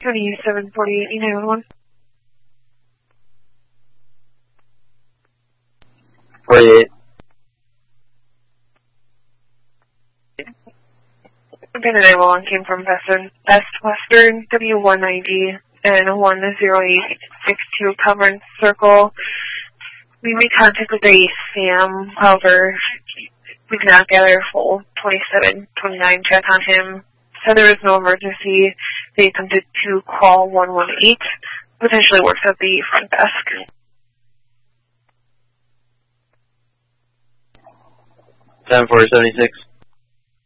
2748 911. 48. Okay, the 911 came from Best Western W190 and 10862 Covering Circle. We made contact with a Sam, however, we did not gather a full 2729 check on him. Said there was no emergency. They attempted to call 118, potentially works at the front desk. 10-4-76.